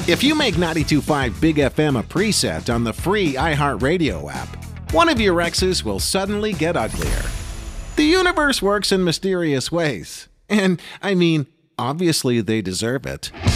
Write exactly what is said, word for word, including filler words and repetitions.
If you make ninety-two point five Big F M a preset on the free iHeartRadio app, one of your exes will suddenly get uglier. The universe works in mysterious ways. And, I mean, obviously they deserve it.